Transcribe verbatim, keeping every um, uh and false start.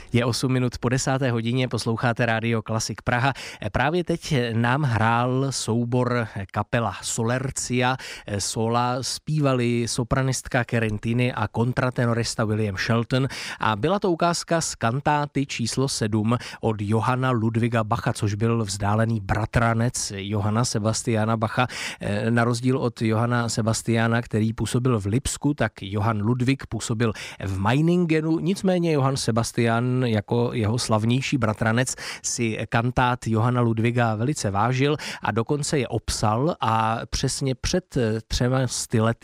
Je osm minut po desáté hodině, posloucháte Rádio Klasik Praha. Právě teď nám hrál soubor kapela Solercia. Sola zpívali sopranistka Karen Tinney a kontratenorista William Shelton a byla to ukázka z kantáty číslo sedm od Johanna Ludwiga Bacha, což byl vzdálený bratranec Johanna Sebastiana Bacha. Na rozdíl od Johanna Sebastiana, který působil v Lipsku, tak Johann Ludwig působil v Meiningenu. Nicméně Johann Sebastian jako jeho slavnější bratranec si kantát Johanna Ludwiga velice vážil a dokonce je opsal a přesně před třema sty lety